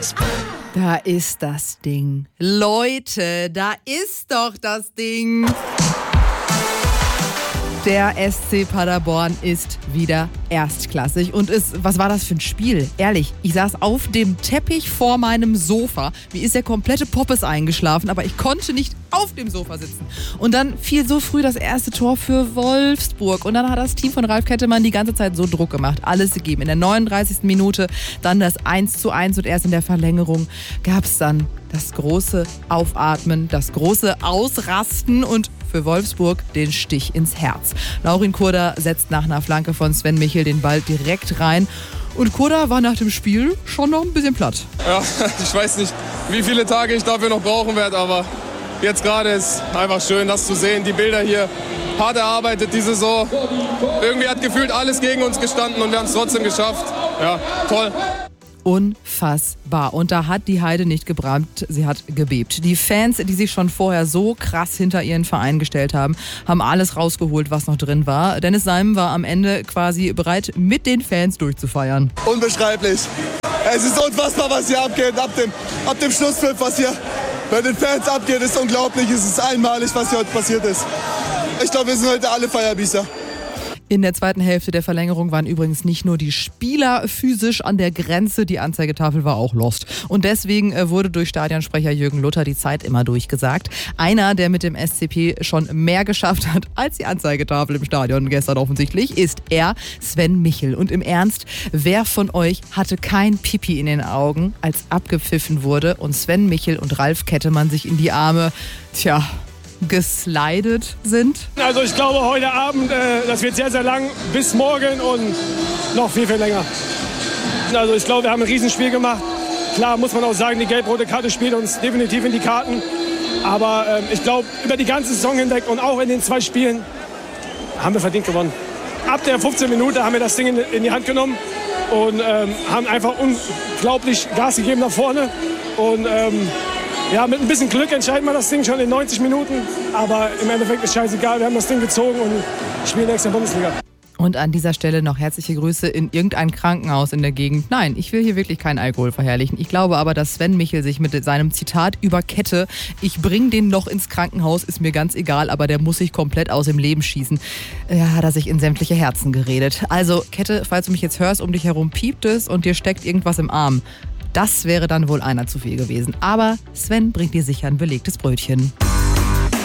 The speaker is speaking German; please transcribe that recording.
Da ist das Ding. Leute, da ist doch das Ding. Der SC Paderborn ist wieder erstklassig. Und was war das für ein Spiel? Ehrlich, ich saß auf dem Teppich vor meinem Sofa. Mir ist der komplette Poppes eingeschlafen, aber ich konnte nicht auf dem Sofa sitzen. Und dann fiel so früh das erste Tor für Wolfsburg. Und dann hat das Team von Ralf Kettemann die ganze Zeit so Druck gemacht. Alles gegeben. In der 39. Minute dann das 1:1 und erst in der Verlängerung gab es dann das große Aufatmen, das große Ausrasten und für Wolfsburg den Stich ins Herz. Laurin Kurda setzt nach einer Flanke von Sven Michel den Ball direkt rein. Und Kurda war nach dem Spiel schon noch ein bisschen platt. Ja, ich weiß nicht, wie viele Tage ich dafür noch brauchen werde, aber jetzt gerade ist einfach schön, das zu sehen. Die Bilder hier, hart erarbeitet die Saison. Irgendwie hat gefühlt alles gegen uns gestanden und wir haben es trotzdem geschafft. Ja, toll. Unfassbar. Und da hat die Heide nicht gebrannt, sie hat gebebt. Die Fans, die sich schon vorher so krass hinter ihren Verein gestellt haben, haben alles rausgeholt, was noch drin war. Dennis Seim war am Ende quasi bereit, mit den Fans durchzufeiern. Unbeschreiblich. Es ist unfassbar, was hier abgeht. Ab dem Schlusspfiff, was hier bei den Fans abgeht, ist unglaublich. Es ist einmalig, was hier heute passiert ist. Ich glaube, wir sind heute alle Feierbiecher. In der zweiten Hälfte der Verlängerung waren übrigens nicht nur die Spieler physisch an der Grenze, die Anzeigetafel war auch lost. Und deswegen wurde durch Stadionsprecher Jürgen Luther die Zeit immer durchgesagt. Einer, der mit dem SCP schon mehr geschafft hat als die Anzeigetafel im Stadion gestern offensichtlich, ist er, Sven Michel. Und im Ernst, wer von euch hatte kein Pipi in den Augen, als abgepfiffen wurde und Sven Michel und Ralf Kettemann sich in die Arme, geslidet sind? Also ich glaube, heute Abend, das wird sehr, sehr lang, bis morgen und noch viel, viel länger. Also ich glaube, wir haben ein Riesenspiel gemacht. Klar muss man auch sagen, die gelb-rote Karte spielt uns definitiv in die Karten. Aber ich glaube, über die ganze Saison hinweg und auch in den 2 Spielen haben wir verdient gewonnen. Ab der 15 Minute haben wir das Ding in die Hand genommen und haben einfach unglaublich Gas gegeben nach vorne. Und mit ein bisschen Glück entscheiden wir das Ding schon in 90 Minuten. Aber im Endeffekt ist scheißegal. Wir haben das Ding gezogen und spielen nächste Bundesliga. Und an dieser Stelle noch herzliche Grüße in irgendein Krankenhaus in der Gegend. Nein, ich will hier wirklich keinen Alkohol verherrlichen. Ich glaube aber, dass Sven Michel sich mit seinem Zitat über Kette, ich bring den noch ins Krankenhaus, ist mir ganz egal, aber der muss sich komplett aus dem Leben schießen. Ja, hat er sich in sämtliche Herzen geredet. Also Kette, falls du mich jetzt hörst, um dich herum piept es und dir steckt irgendwas im Arm. Das wäre dann wohl einer zu viel gewesen. Aber Sven bringt dir sicher ein belegtes Brötchen.